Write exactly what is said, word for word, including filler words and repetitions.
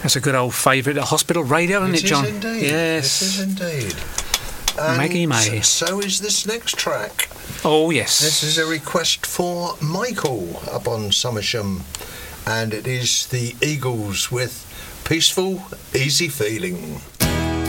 That's a good old favourite at hospital radio, isn't it, it John? Is indeed. Yes. It is indeed. And Maggie May. So is this next track. Oh, yes. This is a request for Michael up on Somersham, and it is the Eagles with Peaceful, Easy Feeling.